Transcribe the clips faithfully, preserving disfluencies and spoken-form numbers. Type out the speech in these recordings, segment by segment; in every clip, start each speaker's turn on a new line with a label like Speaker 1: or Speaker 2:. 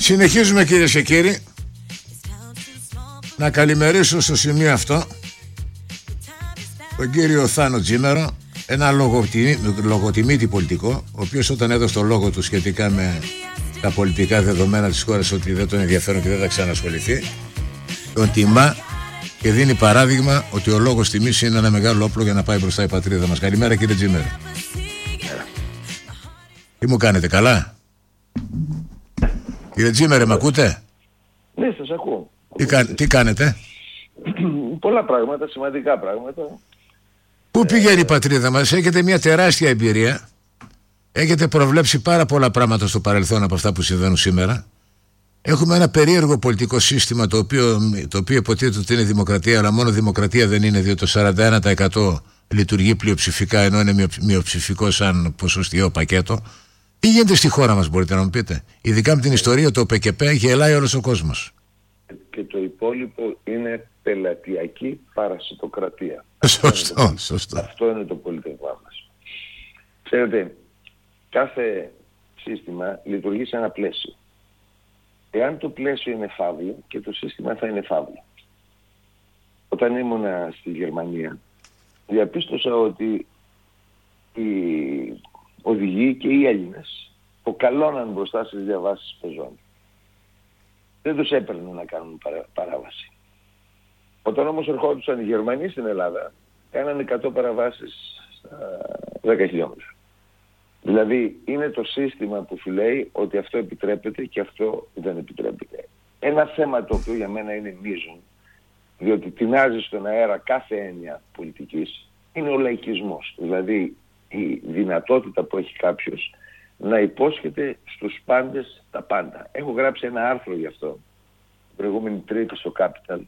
Speaker 1: Συνεχίζουμε, κυρίες και κύριοι. Να καλημερίσω στο σημείο αυτό τον κύριο Θάνο Τζίμερο, ένα λογοτιμή, λογοτιμήτη πολιτικό, ο οποίος όταν έδωσε το λόγο του σχετικά με τα πολιτικά δεδομένα της χώρας ότι δεν τον ενδιαφέρουν και δεν θα ξανασχοληθεί, τον τιμά και δίνει παράδειγμα ότι ο λόγος τιμής είναι ένα μεγάλο όπλο για να πάει μπροστά η πατρίδα μας. Καλημέρα, κύριε Τζίμερο. Τι μου κάνετε, καλά? Κύριε Τζίμερε, μ' ακούτε?
Speaker 2: Ναι, σας ακούω.
Speaker 1: Τι, κα, τι κάνετε?
Speaker 2: Πολλά πράγματα, σημαντικά πράγματα.
Speaker 1: Πού πηγαίνει η πατρίδα μας? Έχετε μια τεράστια εμπειρία. Έχετε προβλέψει πάρα πολλά πράγματα στο παρελθόν από αυτά που συμβαίνουν σήμερα. Έχουμε ένα περίεργο πολιτικό σύστημα το οποίο, το οποίο υποτίθεται ότι είναι δημοκρατία, αλλά μόνο δημοκρατία δεν είναι, διότι το σαράντα ένα τοις εκατό λειτουργεί πλειοψηφικά, ενώ είναι μειοψηφικό σαν ποσοστιαίο πακέτο. Τι γίνεται στη χώρα μας, μπορείτε να μου πείτε? Ειδικά με την ιστορία του ΟΠΕΚΕΠΕ γελάει όλος ο κόσμος.
Speaker 2: Και το υπόλοιπο είναι πελατειακή παρασιτοκρατία.
Speaker 1: Σωστό,
Speaker 2: αυτό,
Speaker 1: σωστό.
Speaker 2: Αυτό είναι το πολίτευμά μας. Ξέρετε, κάθε σύστημα λειτουργεί σε ένα πλαίσιο. Εάν το πλαίσιο είναι φαύλο, και το σύστημα θα είναι φαύλο. Όταν ήμουνα στη Γερμανία, διαπίστωσα ότι οι οδηγοί και οι Έλληνες αποκαλώναν μπροστά στις διαβάσεις πεζών. Δεν τους έπαιρνε να κάνουν παρά, παράβαση. Όταν όμως ερχόντουσαν οι Γερμανοί στην Ελλάδα, κάνανε εκατό παραβάσεις στα δέκα χιλιόμετρα. Δηλαδή είναι το σύστημα που σου λέει ότι αυτό επιτρέπεται και αυτό δεν επιτρέπεται. Ένα θέμα το οποίο για μένα είναι μείζον, διότι τεινάζει στον αέρα κάθε έννοια πολιτικής, είναι ο λαϊκισμός. Δηλαδή η δυνατότητα που έχει κάποιος να υπόσχεται στους πάντες τα πάντα. Έχω γράψει ένα άρθρο γι' αυτό, την προηγούμενη Τρίτη στο Capital.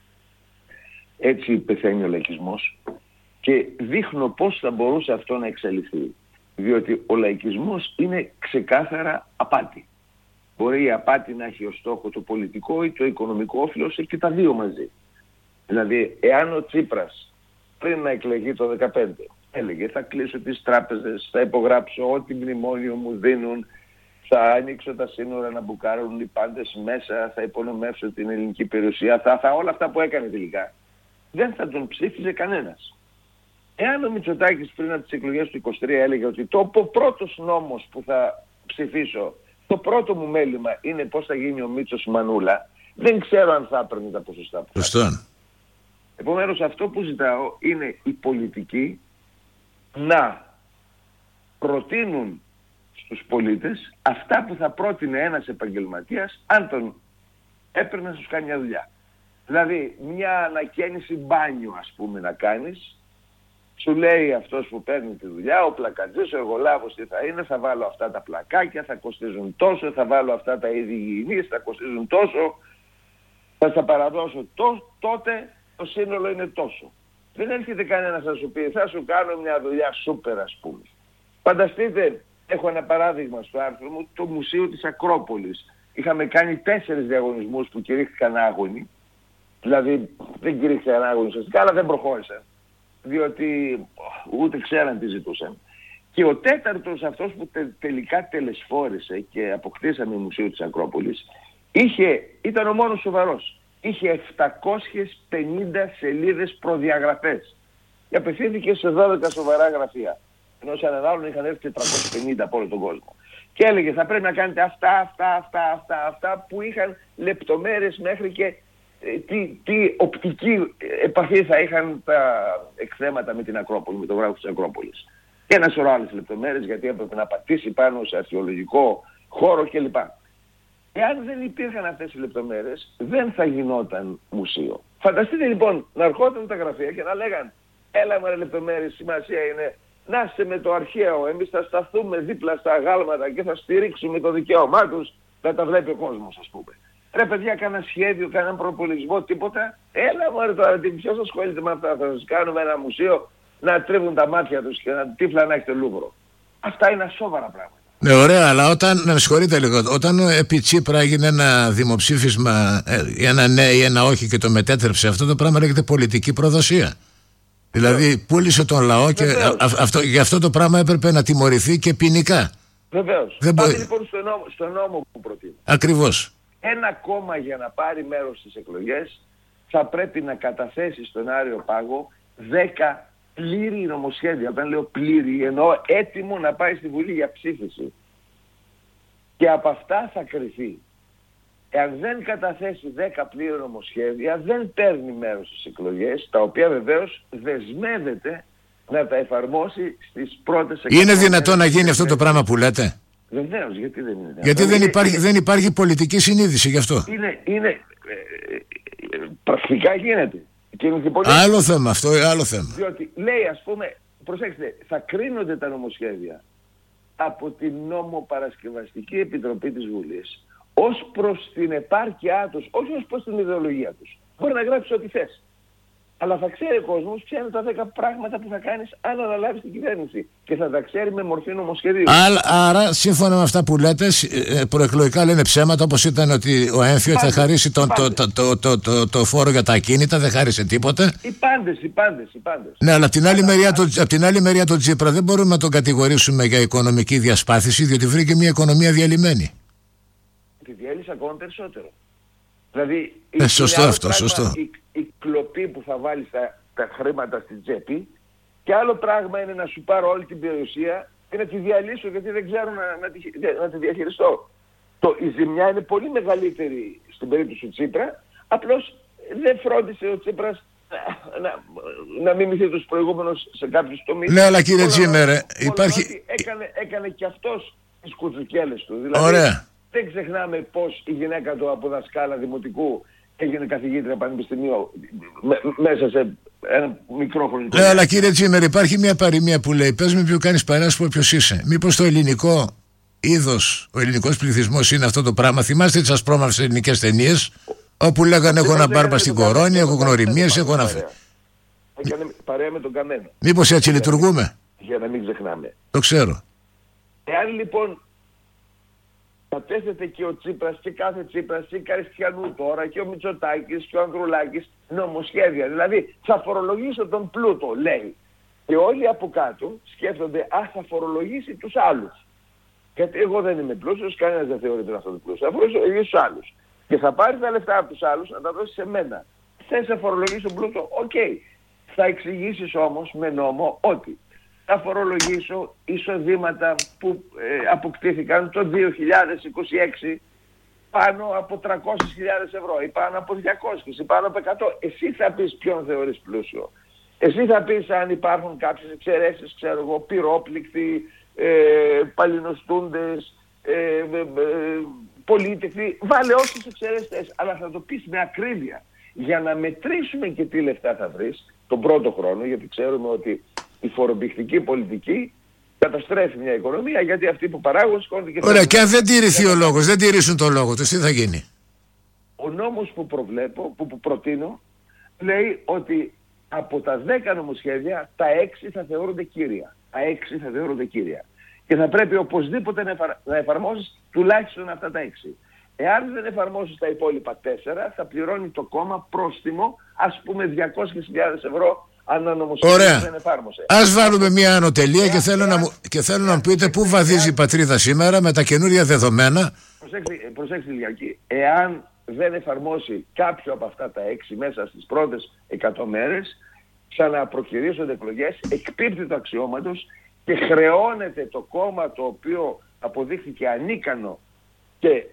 Speaker 2: Έτσι πεθαίνει ο λαϊκισμός και δείχνω πώς θα μπορούσε αυτό να εξελιχθεί. Διότι ο λαϊκισμός είναι ξεκάθαρα απάτη. Μπορεί η απάτη να έχει ως στόχο το πολιτικό ή το οικονομικό όφελος και τα δύο μαζί. Δηλαδή, εάν ο Τσίπρας πριν να εκλεγεί το δεκαπέντε έλεγε θα κλείσω τις τράπεζες, θα υπογράψω ό,τι μνημόνιο μου δίνουν, θα ανοίξω τα σύνορα να μπουκάρουν οι πάντες μέσα, θα υπονομεύσω την ελληνική περιουσία, θα, θα όλα αυτά που έκανε τελικά, δεν θα τον ψήφιζε κανένας. Εάν ο Μητσοτάκης πριν από τις εκλογές του είκοσι τρία έλεγε ότι το πρώτος νόμος που θα ψηφίσω, το πρώτο μου μέλημα είναι πώς θα γίνει ο Μίτσος Μανούλα, δεν ξέρω αν θα έπαιρνε τα ποσοστά που θα. Επομένως αυτό που ζητάω είναι οι πολιτικοί να προτείνουν στους πολίτες αυτά που θα πρότεινε ένας επαγγελματίας αν τον έπαιρνε να σου κάνει μια δουλειά. Δηλαδή μια ανακαίνιση μπάνιου ας πούμε να κάνεις, σου λέει αυτός που παίρνει τη δουλειά, ο πλακατζής, ο εργολάβος τι θα είναι, θα βάλω αυτά τα πλακάκια, θα κοστίζουν τόσο, θα βάλω αυτά τα είδη υγιεινής, θα κοστίζουν τόσο, θα τα παραδώσω τό, τότε το σύνολο είναι τόσο. Δεν έρχεται κανένας να σου πει, θα σου κάνω μια δουλειά σούπερ ας πούμε. Φανταστείτε, έχω ένα παράδειγμα στο άρθρο μου, το Μουσείο της Ακρόπολης. Είχαμε κάνει τέσσερις διαγωνισμούς που κηρύχθηκαν άγωνοι. Δηλαδή δεν κηρύχθηκαν άγωνοι ουσιαστικά, αλλά δεν προχώρησαν. Διότι ούτε ξέραν τι ζητούσαν. Και ο τέταρτος, αυτός που τε, τελικά τελεσφόρησε και αποκτήσαμε Μουσείο της Ακρόπολης, είχε, ήταν ο μόνος σοβαρός. Είχε επτακόσιες πενήντα σελίδες προδιαγραφές και απευθύνθηκε σε δώδεκα σοβαρά γραφεία. Ενώ σε έναν άλλον είχαν έρθει τετρακόσιες πενήντα από όλο τον κόσμο. Και έλεγε θα πρέπει να κάνετε αυτά, αυτά, αυτά, αυτά, αυτά που είχαν λεπτομέρειες μέχρι και ε, τι, τι οπτική επαφή θα είχαν τα εκθέματα με την Ακρόπολη, με το γράφο της Ακρόπολης. Και ένα σωρό άλλες λεπτομέρειες γιατί έπρεπε να πατήσει πάνω σε αρχαιολογικό χώρο κλπ. Εάν δεν υπήρχαν αυτές οι λεπτομέρειες, δεν θα γινόταν μουσείο. Φανταστείτε λοιπόν να ερχόταν τα γραφεία και να λέγαν έλα μωρέ λεπτομέρειες, σημασία είναι να είστε με το αρχαίο, εμείς θα σταθούμε δίπλα στα αγάλματα και θα στηρίξουμε το δικαίωμά τους να τα βλέπει ο κόσμος ας πούμε. Ρε παιδιά, κάνα σχέδιο, κάνα προπολογισμό, τίποτα. Έλα μωρέ τώρα, ποιος ασχολείται με αυτά, θα σας κάνουμε ένα μουσείο να τρίβουν τα μάτια τους και να τύφλα να έχετε Λούβρο. Αυτά είναι ασόβαρα πράγματα.
Speaker 1: Ναι, ωραία, αλλά όταν, με συγχωρείτε λίγο, όταν επί Τσίπρα έγινε ένα δημοψήφισμα, ένα ναι ή ένα όχι και το μετέτρεψε, αυτό το πράγμα λέγεται πολιτική προδοσία. Δηλαδή πούλησε τον λαό και α, αυτό, γι' αυτό το πράγμα έπρεπε να τιμωρηθεί και ποινικά.
Speaker 2: Βεβαίως.
Speaker 1: Δεν
Speaker 2: Πάμε
Speaker 1: μπο...
Speaker 2: λοιπόν στο νόμο, στο νόμο που προτείνω.
Speaker 1: Ακριβώς.
Speaker 2: ένα κόμμα για να πάρει μέρος στις εκλογές θα πρέπει να καταθέσει στον Άριο Πάγο δέκα πλήρη νομοσχέδια. Όταν λέω πλήρη εννοώ έτοιμο να πάει στη Βουλή για ψήφιση. Και από αυτά θα κριθεί. Εάν δεν καταθέσει δέκα πλήρη νομοσχέδια δεν παίρνει μέρος στις εκλογές, τα οποία βεβαίως δεσμεύεται να τα εφαρμόσει στις πρώτες εκλογές.
Speaker 1: Είναι δυνατόν να γίνει αυτό το πράγμα που λέτε?
Speaker 2: Βεβαίως, γιατί δεν είναι?
Speaker 1: Γιατί δεν υπάρχει, δεν υπάρχει πολιτική συνείδηση γι' αυτό.
Speaker 2: Είναι, είναι ε, ε, ε, πρακτικά γίνεται. Και είναι και πολύ...
Speaker 1: Άλλο θέμα αυτό, άλλο θέμα.
Speaker 2: Διότι λέει, ας πούμε, προσέξτε, θα κρίνονται τα νομοσχέδια από την νομοπαρασκευαστική επιτροπή της Βουλής ως προς την επάρκειά τους, όχι ως προς την ιδεολογία τους. Μπορεί να γράψεις ό,τι θες. Αλλά θα ξέρει ο κόσμος ποια είναι τα δέκα πράγματα που θα κάνεις αν αναλάβεις την κυβέρνηση. Και θα τα ξέρει με μορφή νομοσχεδίου.
Speaker 1: Άρα, σύμφωνα με αυτά που λέτε, προεκλογικά λένε ψέματα, όπως ήταν ότι ο έμφυος θα χαρίσει τον, το, το, το, το, το, το φόρο για τα ακίνητα, δεν χάρισε τίποτε.
Speaker 2: Οι πάντες, οι πάντες, οι πάντες.
Speaker 1: Ναι, αλλά από την άλλη μεριά, το, από την άλλη μεριά τον Τσίπρα δεν μπορούμε να τον κατηγορήσουμε για οικονομική διασπάθηση, διότι βρήκε μια οικονομία διαλυμένη.
Speaker 2: Τη διέλυσε ακόμα περισσότερο. Δηλαδή,
Speaker 1: ε, σωστό αυτό,
Speaker 2: πράγμα,
Speaker 1: σωστό.
Speaker 2: Η, η κλοπή που θα βάλει τα, τα χρήματα στην τσέπη, και άλλο πράγμα είναι να σου πάρω όλη την περιουσία και να τη διαλύσω γιατί δεν ξέρω να, να, τη, να τη διαχειριστώ. Το, η ζημιά είναι πολύ μεγαλύτερη στην περίπτωση του Τσίπρα, απλώς δεν φρόντισε ο Τσίπρας να, να, να μιμηθεί τους προηγούμενους σε κάποιους τομείς.
Speaker 1: Ναι, αλλά κύριε Τσίμερε,
Speaker 2: υπάρχει... Έκανε, έκανε και αυτός τις κουτσουκέλες του. Δηλαδή,
Speaker 1: ωραία.
Speaker 2: Δεν ξεχνάμε πως η γυναίκα του από δασκάλα δημοτικού έγινε καθηγήτρια πανεπιστημίου μέσα σε ένα μικρό χρονικό.
Speaker 1: Ναι, αλλά κύριε Τσίμερ, υπάρχει μια παροιμία που λέει: πες με ποιο κάνεις παράσπο, ποιος είσαι. Μήπως το ελληνικό είδος, ο ελληνικός πληθυσμός είναι αυτό το πράγμα? Θυμάστε τις ασπρόμαυρες ελληνικές ταινίες, όπου λέγανε έχω ένα μπάρμπα στην κορώνη, έχω γνωριμίες, έχω να φέρω.
Speaker 2: Έκανε παρέα με τον Καμένο.
Speaker 1: Μήπως έτσι λειτουργούμε?
Speaker 2: Για να μην ξεχνάμε.
Speaker 1: Το ξέρω.
Speaker 2: Εάν λοιπόν κατέθεται και ο Τσίπρας και κάθε Τσίπρας και Καριστιανού τώρα και ο Μητσοτάκης και ο Ανδρουλάκης νομοσχέδια. Δηλαδή θα φορολογήσω τον πλούτο, λέει. Και όλοι από κάτω σκέφτονται, α, θα φορολογήσει τους άλλους. Γιατί εγώ δεν είμαι πλούσιος, κανένας δεν θεωρείται να αυτό το πλούσιο. Θα φορολογήσει τους άλλους. Και θα πάρει τα λεφτά από τους άλλους να τα δώσει σε μένα. Θες να φορολογήσει τον πλούτο, οκ. Okay. Θα εξηγήσεις όμως με νόμο ότι θα φορολογήσω εισοδήματα που ε, αποκτήθηκαν το δύο χιλιάδες είκοσι έξι πάνω από τριακόσιες χιλιάδες ευρώ ή πάνω από διακόσιες ή πάνω από εκατό. Εσύ θα πεις ποιον θεωρείς πλούσιο. Εσύ θα πεις αν υπάρχουν κάποιες εξαιρέσεις, ξέρω εγώ, πυρόπληκτοι, ε, παλινοστούντες, ε, ε, ε, πολίτευτοι. Βάλε όσες εξαιρέσεις, αλλά θα το πεις με ακρίβεια. Για να μετρήσουμε και τι λεφτά θα βρεις τον πρώτο χρόνο, γιατί ξέρουμε ότι η φορομπηχτική πολιτική καταστρέφει μια οικονομία, γιατί αυτοί που παράγουν σκόνται και...
Speaker 1: Ωραία, και αν δεν τηρηθεί ο λόγος, δεν τηρήσουν τον λόγο τους, τι θα γίνει?
Speaker 2: Ο νόμος που προβλέπω, που, που προτείνω, λέει ότι από τα δέκα νομοσχέδια, τα έξι θα θεωρούνται κύρια. Τα έξι θα θεωρούνται κύρια. Και θα πρέπει οπωσδήποτε να, εφαρ... να εφαρμόσεις τουλάχιστον αυτά τα έξι. Εάν δεν εφαρμόσεις τα υπόλοιπα τέσσερα, θα πληρώνει το κόμμα πρόστιμο, ας πούμε διακόσιες χιλιάδες ευρώ, αν ένα νομοσχέδιο δεν εφάρμοσε.
Speaker 1: Ας βάλουμε μια ανωτελεία και θέλω, να, μου, και θέλω να μου πείτε πού βαδίζει η πατρίδα σήμερα με τα καινούρια δεδομένα.
Speaker 2: Προσέξτε, προσέξτε Λιακή, εάν δεν εφαρμόσει κάποιο από αυτά τα έξι μέσα στις πρώτες εκατό μέρες, ξαναπροκυρήσονται εκλογές, εκπίπτει το αξιώματος και χρεώνεται το κόμμα το οποίο αποδείχθηκε ανίκανο και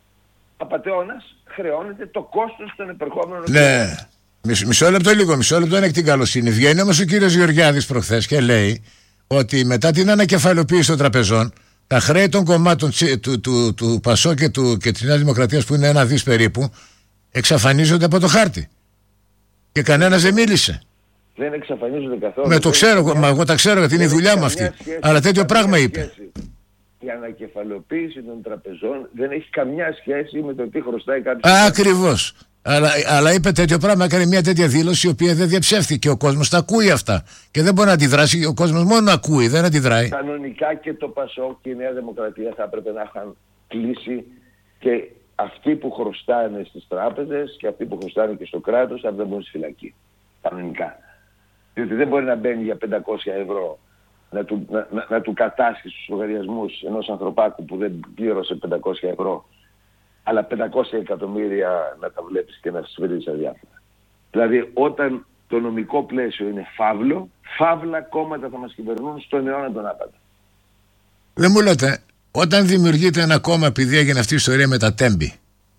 Speaker 2: απατεώνας, χρεώνεται το κόστος των επερχόμενων.
Speaker 1: Ναι. Μισό, μισό λεπτό λίγο, μισό λεπτό είναι την καλοσύνη. Βγαίνει όμως ο κύριος Γεωργιάδης προχθές και λέει ότι μετά την ανακεφαλοποίηση των τραπεζών, τα χρέη των κομμάτων του, του, του, του Πασό και, του, και της Νέας Δημοκρατίας, που είναι ένα δις περίπου, εξαφανίζονται από το χάρτη. Και κανένας δεν μίλησε.
Speaker 2: Δεν εξαφανίζονται καθόλου.
Speaker 1: Με το ξέρω, μα εγώ τα ξέρω γιατί είναι η δουλειά μου αυτή. Αλλά τέτοιο πράγμα είπε.
Speaker 2: Η ανακεφαλοποίηση των τραπεζών δεν έχει καμιά σχέση με το τι χρωστάει κάποιος.
Speaker 1: Ακριβώς. Αλλά, αλλά είπε τέτοιο πράγμα, έκανε μια τέτοια δήλωση η οποία δεν διαψεύθηκε. Ο κόσμος τα ακούει αυτά. Και δεν μπορεί να αντιδράσει. Ο κόσμος μόνο ακούει, δεν αντιδράει.
Speaker 2: Κανονικά και το Πασόκ και η Νέα Δημοκρατία θα έπρεπε να είχαν κλείσει, και αυτοί που χρωστάνε στις τράπεζες και αυτοί που χρωστάνε και στο κράτος θα μπουν στη φυλακή. Κανονικά. Διότι δεν μπορεί να μπαίνει για πεντακόσια ευρώ να του, να, να, να του κατάσχει στους λογαριασμούς ενός ανθρωπάκου που δεν πλήρωσε πεντακόσια ευρώ αλλά πεντακόσια εκατομμύρια να τα βλέπεις και να σφυρίζεις αδιάφορα. Δηλαδή όταν το νομικό πλαίσιο είναι φαύλο, φαύλα κόμματα θα μας κυβερνούν στον αιώνα τον άπαντα.
Speaker 1: Δεν μου λέτε, όταν δημιουργείται ένα κόμμα επειδή έγινε αυτή η ιστορία με τα Τέμπη,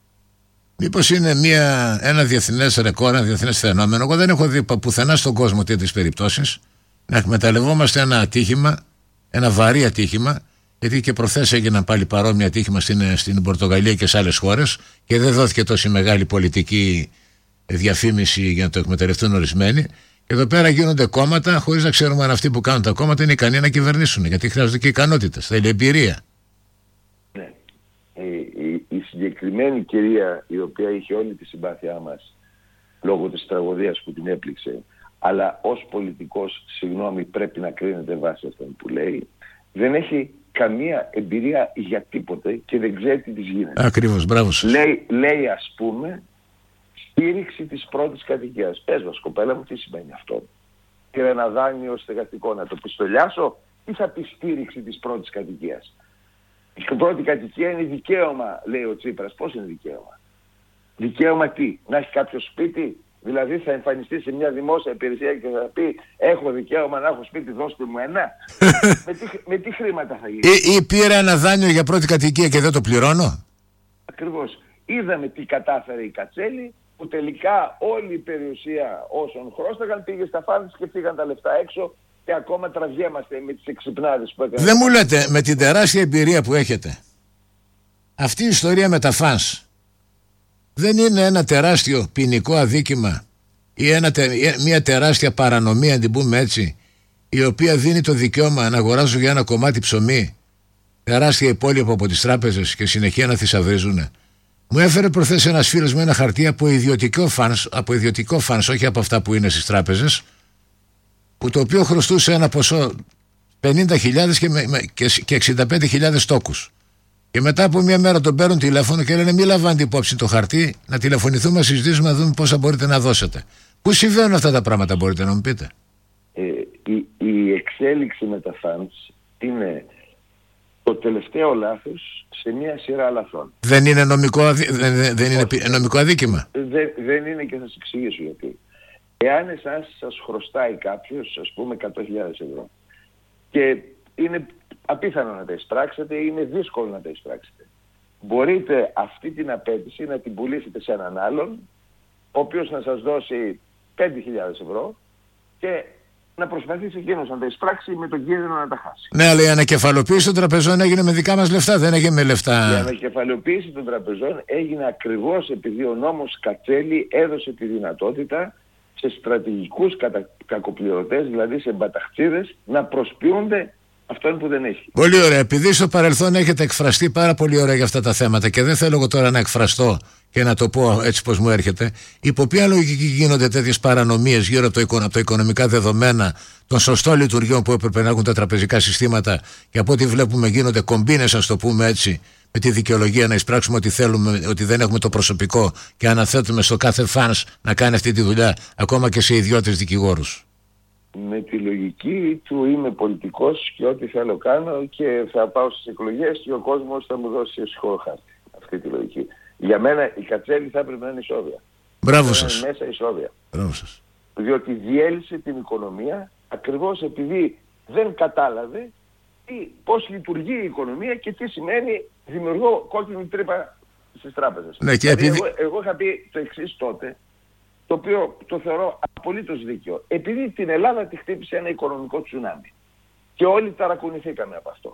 Speaker 1: μήπως είναι μια, ένα διεθνές ρεκόρ, ένα διεθνές φαινόμενο? Εγώ δεν έχω δει πουθενά στον κόσμο τέτοιες περιπτώσεις να εκμεταλλευόμαστε ένα ατύχημα, ένα βαρύ ατύχημα, γιατί και προχθές έγιναν πάλι παρόμοια ατύχημα στην, στην Πορτογαλία και σε άλλες χώρες και δεν δόθηκε τόση μεγάλη πολιτική διαφήμιση για να το εκμεταλλευτούν ορισμένοι. Και εδώ πέρα γίνονται κόμματα χωρίς να ξέρουμε αν αυτοί που κάνουν τα κόμματα είναι ικανοί να κυβερνήσουν, γιατί χρειάζονται και ικανότητες, θέλει εμπειρία.
Speaker 2: Ναι. Η, η, η συγκεκριμένη κυρία, η οποία είχε όλη τη συμπάθειά μας λόγω της τραγωδίας που την έπληξε, αλλά ως πολιτικός, συγγνώμη, πρέπει να κρίνεται βάσει αυτών που λέει, δεν έχει καμία εμπειρία για τίποτε και δεν ξέρει τι της γίνεται.
Speaker 1: Ακριβώς, μπράβο σας.
Speaker 2: Λέει, λέει ας πούμε στήριξη της πρώτης κατοικίας. Πες μας κοπέλα μου, τι σημαίνει αυτό? Πήρα ένα δάνειο στεγαστικό, να το πιστολιάσω ή θα πει στήριξη της πρώτης κατοικίας? Η πρώτη κατοικία είναι δικαίωμα, λέει ο Τσίπρας. Πώς είναι δικαίωμα? Δικαίωμα τι? Να έχει κάποιο σπίτι? Δηλαδή θα εμφανιστεί σε μια δημόσια υπηρεσία και θα πει έχω δικαίωμα να έχω σπίτι, δώστε μου ένα. με, τι, με τι χρήματα θα γίνει?
Speaker 1: Ή, ή πήρα ένα δάνειο για πρώτη κατοικία και δεν το πληρώνω.
Speaker 2: Ακριβώς. Είδαμε τι κατάφερε η Κατσέλη, που τελικά όλη η περιουσία όσων χρώσταγαν πήγε στα φάνης και φύγαν τα λεφτά έξω και ακόμα τραβιέμαστε με τις εξυπνάδες που έκαναν.
Speaker 1: Δεν μου λέτε, με την τεράστια εμπειρία που έχετε, αυτή η ιστορία με τα φανς δεν είναι ένα τεράστιο ποινικό αδίκημα ή ένα, μια τεράστια παρανομία, να την πούμε έτσι, η οποία δίνει το δικαίωμα να αγοράζω για ένα κομμάτι ψωμί τεράστια υπόλοιπα από τις τράπεζες και συνεχεία να θησαυρίζουν? Μου έφερε προχθές ένας φίλος με ένα χαρτί από ιδιωτικό φανς, από ιδιωτικό φανς, όχι από αυτά που είναι στις τράπεζες, που το οποίο χρωστούσε ένα ποσό πενήντα χιλιάδες και, και, και εξήντα πέντε χιλιάδες τόκους. Και μετά από μια μέρα τον παίρνουν τηλέφωνο και λένε: μη λαμβάνετε υπόψη το χαρτί, να τηλεφωνηθούμε, να συζητήσουμε, να δούμε πόσα μπορείτε να δώσετε. Πού συμβαίνουν αυτά τα πράγματα, μπορείτε να μου πείτε?
Speaker 2: Ε, η, η εξέλιξη με τα funds είναι το τελευταίο λάθος σε μια σειρά λαθών.
Speaker 1: Δεν είναι νομικό, αδί... δεν, δεν είναι νομικό αδίκημα?
Speaker 2: Δεν, δεν είναι, και θα σας εξηγήσω γιατί. Εάν εσάς σας χρωστάει κάποιος, ας πούμε, εκατό χιλιάδες ευρώ και είναι απίθανο να τα εισπράξετε ή είναι δύσκολο να τα εισπράξετε, μπορείτε αυτή την απέτηση να την πουλήσετε σε έναν άλλον, ο οποίος να σας δώσει πέντε χιλιάδες ευρώ και να προσπαθήσει εκείνος να τα εισπράξει με τον κίνδυνο να τα χάσει.
Speaker 1: Ναι, αλλά η ανακεφαλοποίηση των τραπεζών έγινε με δικά μας λεφτά, δεν έγινε με λεφτά.
Speaker 2: Η ανακεφαλοποίηση των τραπεζών έγινε ακριβώς επειδή ο νόμος Κατσέλη έδωσε τη δυνατότητα σε στρατηγικούς κατα... κακοπληρωτές, δηλαδή σε μπαταχτσίδες, να προσποιούνται αυτόν που δεν έχει.
Speaker 1: Πολύ ωραία. Επειδή στο παρελθόν έχετε εκφραστεί πάρα πολύ ωραία για αυτά τα θέματα και δεν θέλω εγώ τώρα να εκφραστώ και να το πω έτσι πως μου έρχεται, υπό ποια λογική γίνονται τέτοιες παρανομίες γύρω από, το, από τα οικονομικά δεδομένα των σωστών λειτουργιών που έπρεπε να έχουν τα τραπεζικά συστήματα, και από ό,τι βλέπουμε γίνονται κομπίνες, ας το πούμε έτσι, με τη δικαιολογία να εισπράξουμε ότι θέλουμε, ότι δεν έχουμε το προσωπικό και αναθέτουμε στο κάθε φανς να κάνει αυτή τη δουλειά, ακόμα και σε ιδιώτες δικηγόρους?
Speaker 2: Με τη λογική του είμαι πολιτικός και ό,τι θέλω κάνω και θα πάω στις εκλογές και ο κόσμος θα μου δώσει ησυχό χάρτη. Αυτή τη λογική. Για μένα η Κατσέλη θα έπρεπε να είναι ισόβια.
Speaker 1: Μπράβο σας.
Speaker 2: Μέσα ισόβια.
Speaker 1: Μπράβο σας.
Speaker 2: Διότι διέλυσε την οικονομία ακριβώς επειδή δεν κατάλαβε τι, πώς λειτουργεί η οικονομία και τι σημαίνει δημιουργώ κόκκινη τρύπα στις τράπεζες.
Speaker 1: Ναι, και
Speaker 2: δηλαδή,
Speaker 1: επειδή...
Speaker 2: εγώ, εγώ είχα πει το εξής τότε, το οποίο το θεωρώ απολύτως δίκαιο. Επειδή την Ελλάδα τη χτύπησε ένα οικονομικό τσουνάμι και όλοι ταρακουνηθήκαμε από αυτό.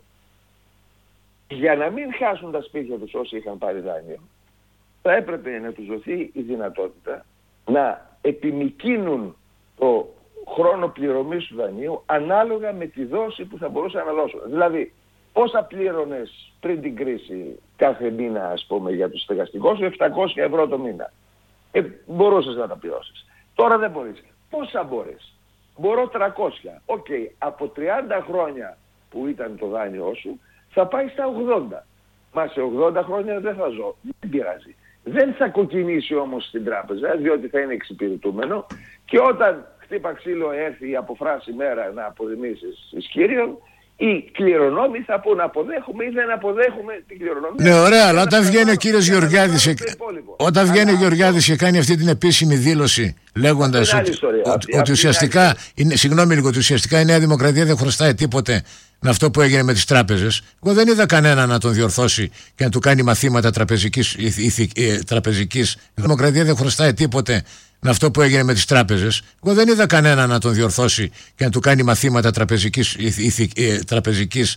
Speaker 2: Για να μην χάσουν τα σπίτια τους όσοι είχαν πάρει δάνειο, θα έπρεπε να τους δοθεί η δυνατότητα να επιμικρύνουν το χρόνο πληρωμής του δανείου ανάλογα με τη δόση που θα μπορούσαν να δώσουν. Δηλαδή, πόσα πλήρωνες πριν την κρίση κάθε μήνα, ας πούμε, για τους στεγαστικούς, επτακόσια ευρώ το μήνα. Ε, μπορούσες να τα πληρώσεις. Τώρα δεν μπορείς. Πόσα μπορείς? Μπορώ τριακόσια. Οκ, okay. Από τριάντα χρόνια που ήταν το δάνειό σου θα πάει στα ογδόντα. Μα σε ογδόντα χρόνια δεν θα ζω. Δεν πειράζει. Δεν θα κοκκινήσει όμως στην τράπεζα, διότι θα είναι εξυπηρετούμενο, και όταν χτύπα ξύλο έρθει η αποφράση μέρα να αποδημήσεις εις Κύριον, Οι κληρονόμοι θα πούν αποδέχομαι ή δεν αποδέχομαι την κληρονομία.
Speaker 1: Ναι, ωραία, αλλά όταν βγαίνει ο κύριος Γεωργιάδης, όταν βγαίνει ο Γεωργιάδης και κάνει αυτή την επίσημη δήλωση λέγοντας ότι, ότι, ότι ουσιαστικά, είναι, συγγνώμη λίγο, ότι ουσιαστικά η Νέα Δημοκρατία δεν χρωστάει τίποτε με αυτό που έγινε με τις τράπεζες. Εγώ δεν είδα κανένα να τον διορθώσει και να του κάνει μαθήματα τραπεζικής, ηθι, ε, τραπεζικής. Η Δημοκρατία δεν χρωστάει τίποτε με αυτό που έγινε με τις τράπεζες. Εγώ δεν είδα κανένα να τον διορθώσει και να του κάνει μαθήματα τραπεζικής, ηθι, ε, τραπεζικής